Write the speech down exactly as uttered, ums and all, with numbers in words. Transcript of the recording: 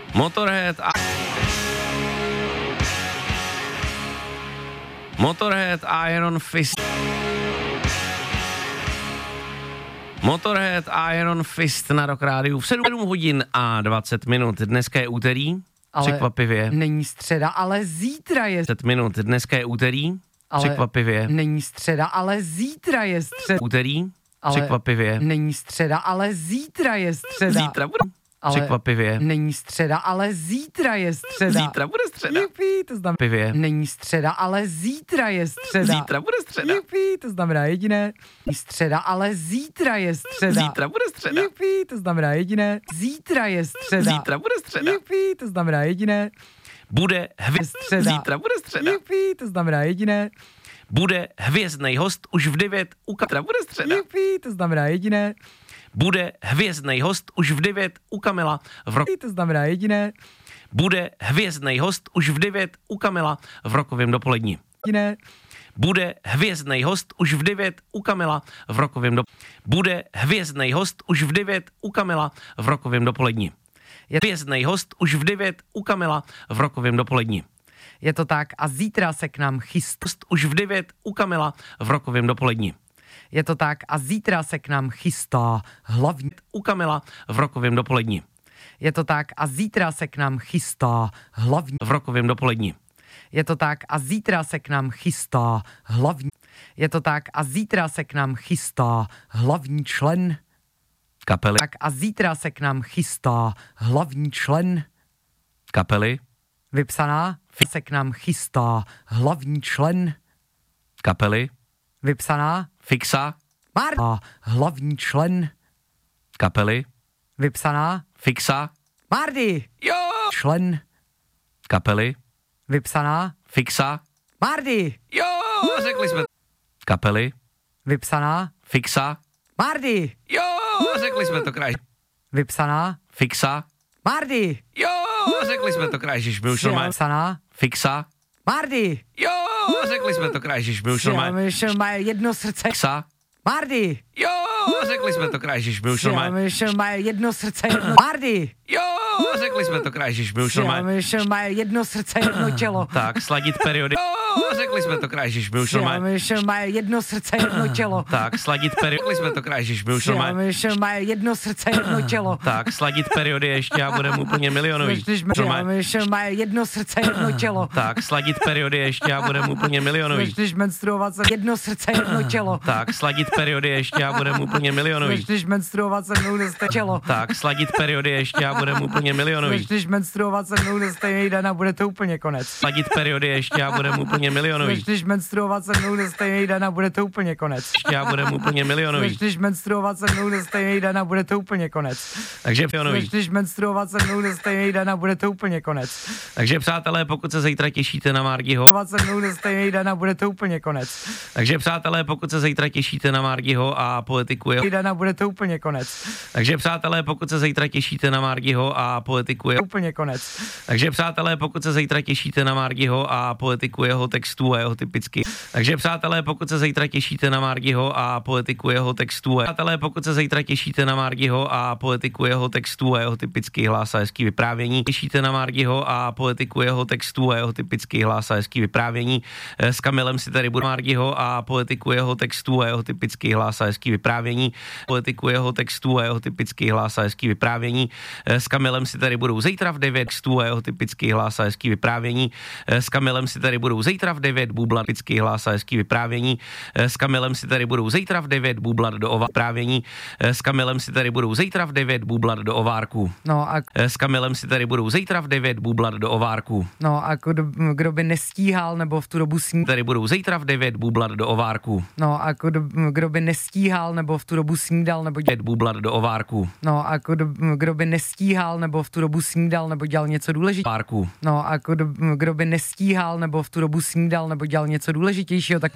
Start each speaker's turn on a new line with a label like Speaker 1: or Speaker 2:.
Speaker 1: Motorhead a... Motorhead Iron Fist. Motorhead Iron Fist na Rock Rádiu v sedm hodin a dvacet minut. Dneska je úterý, ale překvapivě.
Speaker 2: Není středa, ale zítra je...
Speaker 1: deset minut. Dneska je úterý, ale překvapivě.
Speaker 2: Není středa, ale zítra je středa.
Speaker 1: Úterý, ale překvapivě.
Speaker 2: Není středa, ale zítra je středa.
Speaker 1: Zítra bude překvapivě.
Speaker 2: Není středa, ale zítra je středa.
Speaker 1: Zítra bude středa.
Speaker 2: Jupi, to znamená
Speaker 1: Pivě.
Speaker 2: Není středa, ale zítra je středa.
Speaker 1: Zítra bude středa.
Speaker 2: Jupi, to znamená jediné. Není středa, ale zítra je středa.
Speaker 1: Zítra bude středa.
Speaker 2: Jupi, to znamená jediné. Zítra je středa.
Speaker 1: Zítra bude středa.
Speaker 2: Jupi, to znamená jediné.
Speaker 1: Bude hvězdný. Zítra bude středa.
Speaker 2: Jupi, to znamená jediné.
Speaker 1: Bude hvězdný host už v devět u Kamila. Bude středa.
Speaker 2: Jupi, to znamená jediné.
Speaker 1: Bude hvězdný host už v devět u Kamila v roku.
Speaker 2: To znamená jediné.
Speaker 1: Bude hvězdný host už v devět u Kamila v rokovém dopolední.
Speaker 2: Jediné.
Speaker 1: Bude hvězdný host už v devět u Kamila v rokovém do... Bude hvězdný host už v devět u Kamila v rokovém dopolední. Je hvězdný host už v devět u Kamila v rokovém dopolední.
Speaker 2: Je to tak a zítra se k nám chystá.
Speaker 1: Už v devět u Kamila v rokovém dopolední.
Speaker 2: Je to tak a zítra se k nám chystá hlavní...
Speaker 1: U Kamila v rokovém dopolední.
Speaker 2: Je to tak a zítra se k nám chystá hlavní...
Speaker 1: V rokovém dopolední.
Speaker 2: Je to tak a zítra se k nám chystá hlavní... Je to tak a zítra se k nám chystá hlavní člen...
Speaker 1: Kapely.
Speaker 2: Tak a zítra se k nám chystá hlavní člen...
Speaker 1: Kapely.
Speaker 2: Vypsaná. Se k nám chystá hlavní člen...
Speaker 1: Kapely.
Speaker 2: Vypsaná.
Speaker 1: Fixa.
Speaker 2: Mardy. Hlavní člen...
Speaker 1: Kapely.
Speaker 2: Vypsaná.
Speaker 1: Fixa.
Speaker 2: Mardy.
Speaker 1: Jo.
Speaker 2: Člen...
Speaker 1: Kapely.
Speaker 2: Vypsaná.
Speaker 1: Fixa.
Speaker 2: Mardy.
Speaker 1: Jo, řekli jsme. Kapely.
Speaker 2: Vypsaná.
Speaker 1: Fixa.
Speaker 2: Mardy.
Speaker 1: Jo, řekli jsme to kraj.
Speaker 2: Vypsaná.
Speaker 1: Fixa.
Speaker 2: Mardy.
Speaker 1: Jo, řekli jsme to kraj, my už normálně.
Speaker 2: Vypsaná.
Speaker 1: Fixa.
Speaker 2: Mardy.
Speaker 1: Jo, řekli jsme to kraj, my už normálně.
Speaker 2: Má jedno srdce.
Speaker 1: Fixa.
Speaker 2: Mardy.
Speaker 1: Jo, řekli jsme to kraj, my už normálně.
Speaker 2: Má jedno srdce. Jedno... Mardy.
Speaker 1: Jo, řekli jsme to kraj, my už normálně.
Speaker 2: Má jedno srdce, jedno tělo.
Speaker 1: Tak, sladit periody. Jo, řekli jsme to kraj, my už normálně.
Speaker 2: Má jedno srdce, jedno tělo.
Speaker 1: Tak, sladit periody. Řekli jsme to kraj, my už normálně.
Speaker 2: Má jedno srdce, jedno tělo.
Speaker 1: Tak, sladit periody ještě a budeme úplně milionový.
Speaker 2: Má jedno srdce, jedno tělo.
Speaker 1: Tak, sladit periody ještě a budeme úplně milionový.
Speaker 2: Začneš menstruovat se jedno srdce, jedno tělo.
Speaker 1: Tak, sladit periody ještě a budeme úplně milionový.
Speaker 2: Začneš menstruovat se mnou ze tělo.
Speaker 1: Tak, sladit periody ještě a budeme úplně milionový.
Speaker 2: Začneš menstruovat se mnou ze stejný den a bude to úplně konec.
Speaker 1: Sladit periody ještě a budeme úplně milionový.
Speaker 2: Začneš menstruovat se mnou ze stejný den a bude to úplně konec.
Speaker 1: Ještě a budeme úplně milionový.
Speaker 2: Začneš menstruovat se mnou ze stejný den a bude to úplně konec.
Speaker 1: Takže milionový.
Speaker 2: Začneš menstruovat se mnou ze stejný den a bude to úplně konec.
Speaker 1: Takže přátelé, pokud se zítra těšíte na Mardiho,
Speaker 2: se mnou ze stejný den a bude to úplně konec.
Speaker 1: Takže přátelé, pokud se zítra těšíte na Mardiho a poetiku jeho,
Speaker 2: den a bude to úplně konec.
Speaker 1: Takže přátelé, pokud se zítra těšíte na Mardiho a poetiku jeho,
Speaker 2: úplně konec.
Speaker 1: Takže přátelé, pokud se zítra těšíte na Mardiho a poetiku jeho textů a jeho typicky. Takže přátelé, pokud se zítra těšíte na Mardiho a poetiku jeho textů. Přátelé, pokud se zítra těšíte na Mardiho a poetiku jeho textů a jeho typický hlas a hezký vyprávění. Těšíte na Mardiho a poetiku jeho textů a jeho typický hlas a hezký vyprávění. S Kamilem si tady budu Mardiho a poetiku jeho textů a jeho typický hlas a hezký vyprávění. Poetiku jeho textů a jeho typický hlas a hezký vyprávění. S Kamilem si tady budou zítra v devět textů a jeho typický hlas a hezký vyprávění. S Kamilem si tady budou zítra v devět bublat typický hlas a hezký vyprávění. S Kamilem si tady budou zítra v devět bublat do ovárku. S Kamilem si tady budou zítra v devět bublat do ovárku.
Speaker 2: No a
Speaker 1: s Kamilem si tady budou zítra v devět bublat do ovárku.
Speaker 2: No a kdo, kdo by nestíhal nebo v tu dobu sní...
Speaker 1: Tady budou zítra v devět bublat do ovárku.
Speaker 2: No a kdo, kdo by nestíhal nebo v tu dobu snídal nebo
Speaker 1: dělal bublat do ovárku.
Speaker 2: No a kdo, kdo by nestíhal nebo v tu dobu snídal nebo dělal něco důležitého.
Speaker 1: Ovárku.
Speaker 2: No a kdo, kdo by nestíhal nebo v tu dobu snídal nebo dělal něco důležitějšího, tak